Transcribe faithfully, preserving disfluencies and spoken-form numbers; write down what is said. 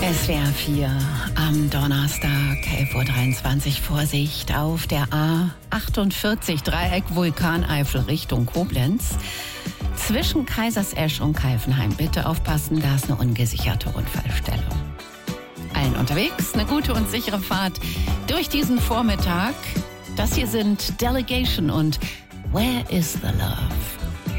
S W R vier am Donnerstag, elf Uhr dreiundzwanzig. Vorsicht auf der A achtundvierzig, Dreieck Vulkaneifel Richtung Koblenz. Zwischen Kaisersesch und Kalfenheim. Bitte aufpassen, da ist eine ungesicherte Unfallstelle. Allen unterwegs eine gute und sichere Fahrt durch diesen Vormittag. Das hier sind Delegation und Where is the Love?